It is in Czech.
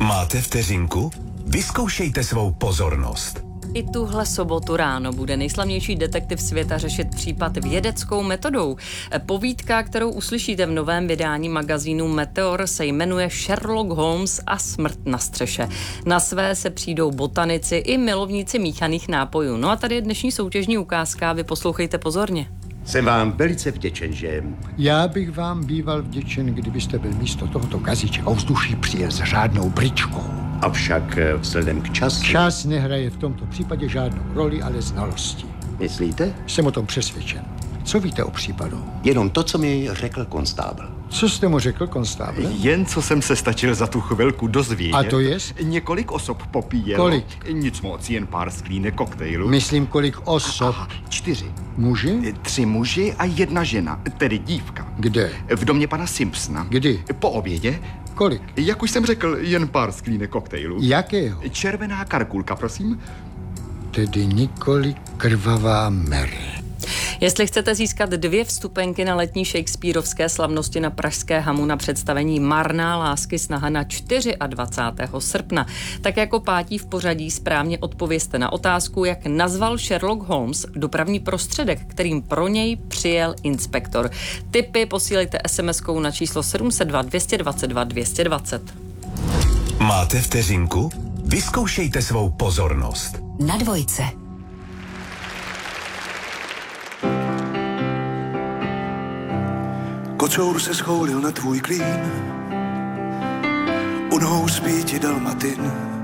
Máte vteřinku? Vyzkoušejte svou pozornost. I tuhle sobotu ráno bude nejslavnější detektiv světa řešit případ vědeckou metodou. Povídka, kterou uslyšíte v novém vydání magazínu Meteor, se jmenuje Sherlock Holmes a smrt na střeše. Na své se přijdou botanici i milovníci míchaných nápojů. No a tady je dnešní soutěžní ukázka, vy poslouchejte pozorně. Jsem vám velice vděčen, že... Já bych vám býval vděčen, kdybyste byl místo tohoto kaziče ovzduší přijel s řádnou bričkou. Avšak vzhledem k času... Čas nehraje v tomto případě žádnou roli, ale znalosti. Myslíte? Jsem o tom přesvědčen. Co víte o případu? Jenom to, co mi řekl konstábl. Co jste mu řekl, konstáble? Jen co jsem se stačil za tu chvilku dozvědět. A to jest? Několik osob popíjelo. Kolik? Nic moc, jen pár sklínek koktejlu. Myslím, kolik osob. Aha, 4. Muži? 3 muži a 1 žena, tedy dívka. Kde? V domě pana Simpsona. Kdy? Po obědě. Kolik? Jak už jsem řekl, jen pár sklínek koktejlu. Jakého? Červená karkulka, prosím. Tedy nikoli krvavá Mary. Jestli chcete získat 2 vstupenky na letní shakespearovské slavnosti na pražské Hamu na představení Marná lásky snaha na 24. srpna, tak jako pátí v pořadí správně odpovězte na otázku, jak nazval Sherlock Holmes dopravní prostředek, kterým pro něj přijel inspektor. Tipy posílejte SMS-kou na číslo 702 222 220. Máte vteřinku? Vyzkoušejte svou pozornost. Na dvojce. Kocour se schoulil na tvůj klín, u nohou spí ti dalmatin.